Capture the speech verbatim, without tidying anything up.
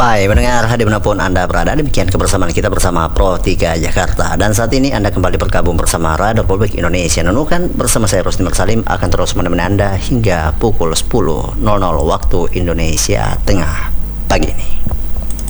Baik, mendengar dimanapun Anda berada, demikian kebersamaan kita bersama Pro tiga Jakarta. Dan saat ini Anda kembali bergabung bersama Radio Republik Indonesia Nunukan. Bersama saya Rusdi Salim akan terus menemani Anda hingga pukul sepuluh waktu Indonesia Tengah pagi ini.